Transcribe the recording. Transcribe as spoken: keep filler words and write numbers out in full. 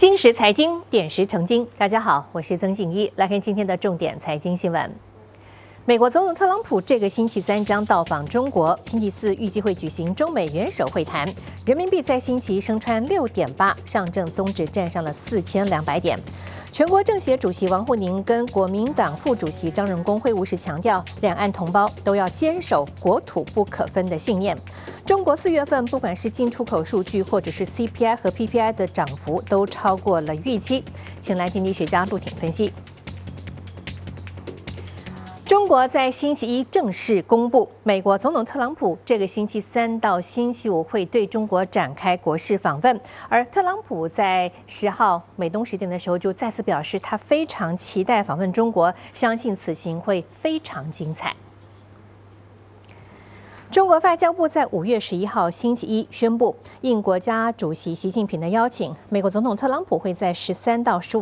金石财经，点石成金。大家好，我是曾静一，来看今天的重点财经新闻。美国总统特朗普这个星期三将到访中国，星期四预计会举行中美元首会谈。人民币在星期一升穿六点八，上证综指站上了四千两百点。全国政协主席王沪宁跟国民党副主席张荣恭会晤时强调，两岸同胞都要坚守国土不可分的信念。中国四月份不管是进出口数据或者是 C P I 和 P P I 的涨幅都超过了预期。请来经济学家陆挺分析。中国在星期一正式公布，美国总统特朗普这个星期三到星期五会对中国展开国事访问。而特朗普在十号美东时间的时候就再次表示，他非常期待访问中国，相信此行会非常精彩。中国外交部在五月十一号星期一宣布，应国家主席习近平的邀请，美国总统特朗普会在十三到十五